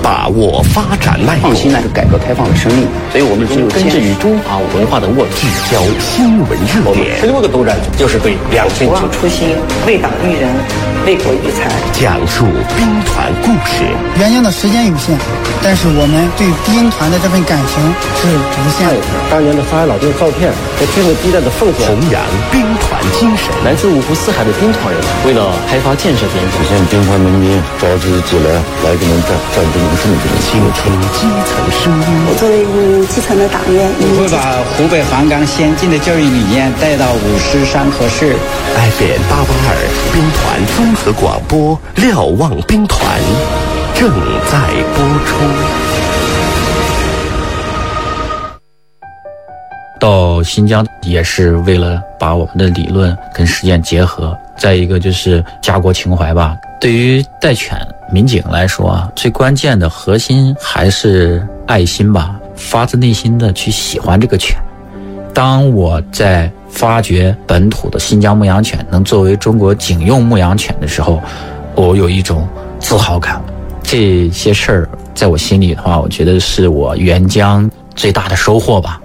把握发展脉动， 创新呢是改革开放的生命，所以我们只有根植于中华文化的沃土， 聚焦新闻热点 16个都站就是对2009 不忘初心，为党育人，为国育才， 讲述兵团故事。 原先的时间有限，但是我们对兵团的这份感情是无限的。 当年的上海老兵照片和军人地带的奉献， 弘扬兵团精神。 来自五湖四海的兵团人，为了开发建设边疆， 实现兵团农民召集起来给我们战争勇士们倾听基层声音。 我作为一名基层的党员， 我会把湖北黄冈先进的教育理念带到五市、山河市。 FM 882兵团综合广播，瞭望兵团正在播出。 到新疆也是为了把我们的理论跟实践结合，再一个就是家国情怀吧。对于带犬民警来说啊，最关键的核心还是爱心吧，发自内心的去喜欢这个犬。当我在发掘本土的新疆牧羊犬能作为中国警用牧羊犬的时候，我有一种自豪感。这些事儿在我心里的话，我觉得是我援疆最大的收获吧。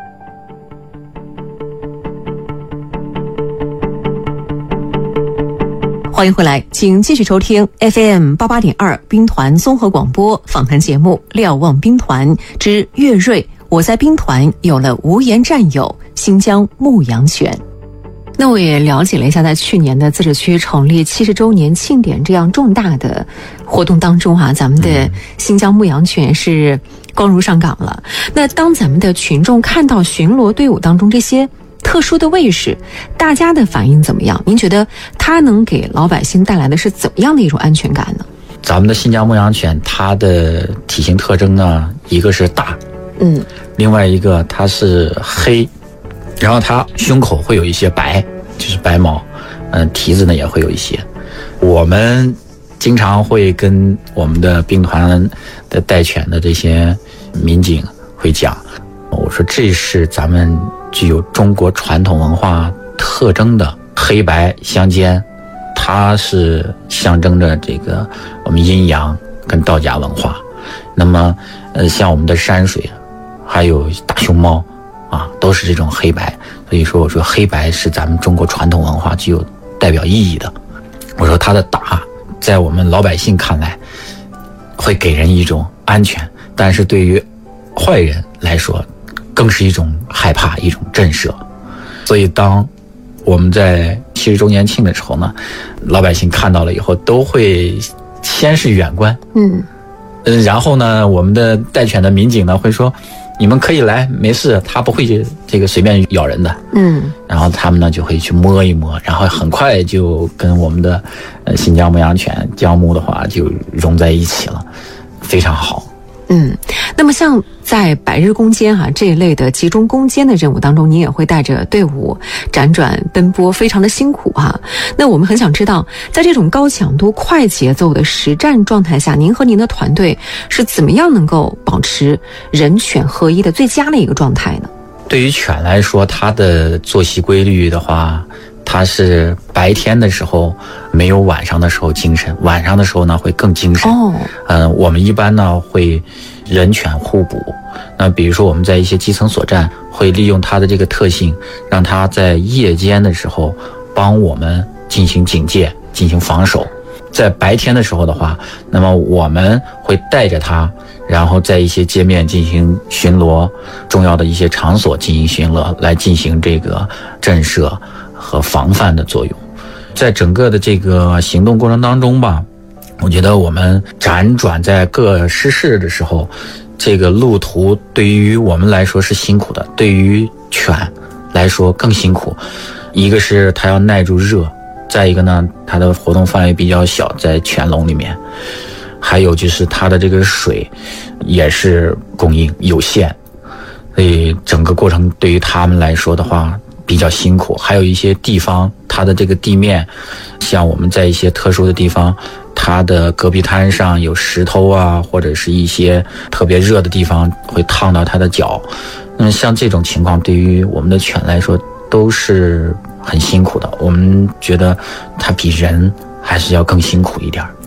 欢迎回来，请继续收听 FM 88.2兵团综合广播访谈节目《瞭望兵团之岳瑞我在兵团有了无言战友新疆牧羊犬》。那我也了解了一下，在去年的自治区成立70周年庆典这样重大的活动当中咱们的新疆牧羊犬是光荣上岗了。那当咱们的群众看到巡逻队伍当中这些特殊的卫士，大家的反应怎么样？您觉得它能给老百姓带来的是怎么样的一种安全感呢？ 咱们的新疆牧羊犬，它的体型特征呢，一个是大，另外一个它是黑，然后它胸口会有一些白，就是白毛，蹄子呢也会有一些。我们经常会跟我们的兵团的带犬的这些民警会讲，我说这是咱们具有中国传统文化特征的黑白相间，它是象征着这个我们阴阳跟道家文化。那么像我们的山水还有大熊猫都是这种黑白，所以说我说黑白是咱们中国传统文化具有代表意义的。我说它的大在我们老百姓看来会给人一种安全，但是对于坏人来说更是一种害怕，一种震慑。所以当我们在70周年庆的时候呢，老百姓看到了以后都会先是远观，然后呢我们的带犬的民警呢会说你们可以来，没事，它不会这个随便咬人的。然后他们呢就会去摸一摸，然后很快就跟我们的新疆牧羊犬疆牧的话就融在一起了，非常好。 那么像在百日攻坚这一类的集中攻坚的任务当中，您也会带着队伍辗转奔波，非常的辛苦那我们很想知道，在这种高强度快节奏的实战状态下，您和您的团队是怎么样能够保持人犬合一的最佳的一个状态呢？ 对于犬来说，它的作息规律的话，它是白天的时候没有晚上的时候精神，晚上的时候呢会更精神。我们一般呢会人犬互补。那比如说我们在一些基层所站会利用它的这个特性，让它在夜间的时候帮我们进行警戒，进行防守。在白天的时候的话，那么我们会带着它，然后在一些街面进行巡逻，重要的一些场所进行巡逻，来进行这个震慑和防范的作用。在整个的这个行动过程当中吧，我觉得我们辗转在各师室的时候，这个路途对于我们来说是辛苦的，对于犬来说更辛苦。一个是它要耐住热，再一个呢它的活动范围比较小，在犬笼里面，还有就是它的这个水也是供应有限，所以整个过程对于他们来说的话比较辛苦。还有一些地方它的这个地面，像我们在一些特殊的地方，它的戈壁滩上有石头或者是一些特别热的地方会烫到它的脚。那么像这种情况对于我们的犬来说都是很辛苦的，我们觉得它比人还是要更辛苦一点。